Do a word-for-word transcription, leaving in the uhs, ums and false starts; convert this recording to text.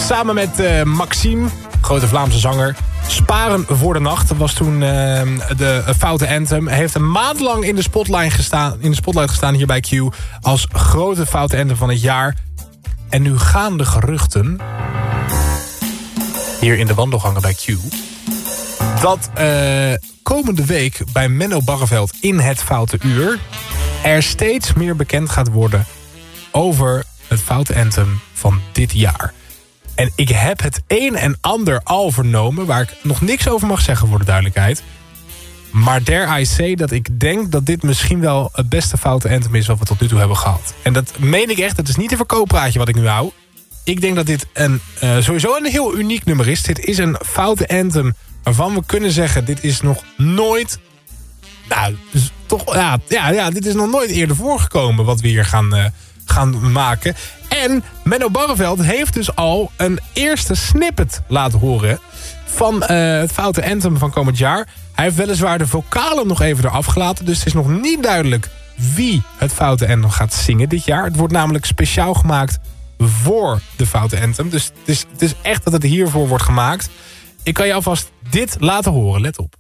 Samen met uh, Maxime, grote Vlaamse zanger. Sparen voor de nacht was toen uh, de uh, foute anthem. Hij heeft een maand lang in de, spotlight gestaan, in de spotlight gestaan hier bij Q. Als grote foute anthem van het jaar. En nu gaan de geruchten hier in de wandelgangen bij Q... dat uh, komende week bij Menno Barreveld in het Foute Uur... er steeds meer bekend gaat worden over het foute anthem van dit jaar. En ik heb het een en ander al vernomen... waar ik nog niks over mag zeggen voor de duidelijkheid. Maar dare I say dat ik denk dat dit misschien wel het beste foute anthem is... wat we tot nu toe hebben gehad. En dat meen ik echt, het is niet een verkooppraatje wat ik nu hou. Ik denk dat dit een, uh, sowieso een heel uniek nummer is. Dit is een foute anthem waarvan we kunnen zeggen... dit is nog nooit... Nou, dus toch, ja, ja, ja, dit is nog nooit eerder voorgekomen wat we hier gaan, uh, gaan maken. En Menno Barreveld heeft dus al een eerste snippet laten horen... van uh, het foute anthem van komend jaar. Hij heeft weliswaar de vocalen nog even eraf gelaten... dus het is nog niet duidelijk wie het foute anthem gaat zingen dit jaar. Het wordt namelijk speciaal gemaakt voor de foute anthem. Dus het is, het is echt dat het hiervoor wordt gemaakt. Ik kan je alvast dit laten horen, let op.